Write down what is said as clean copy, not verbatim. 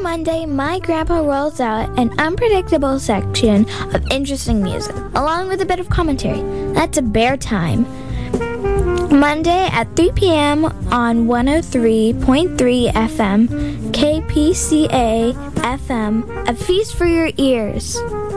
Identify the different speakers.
Speaker 1: Monday, my grandpa rolls out an unpredictable section of interesting music, along with a bit of commentary. That's a bear time. Monday at 3 p.m. on 103.3 FM, KPCA FM, a feast for your ears.